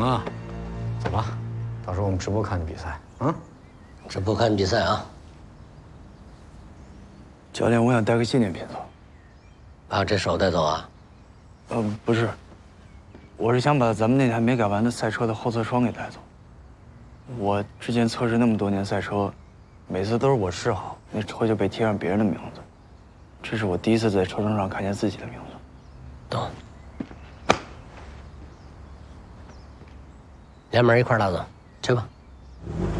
啊，走吧，到时候我们直播看你比赛啊。 直播看比赛啊。 教练，我想带个纪念品走。 把这手带走啊？ 不是，我是想把咱们那台没改完的赛车的后侧窗给带走。我之前测试那么多年赛车，每次都是我试好，那车就被贴上别人的名字。这是我第一次在车窗上看见自己的名字。 懂。连门一块儿拉走，去吧。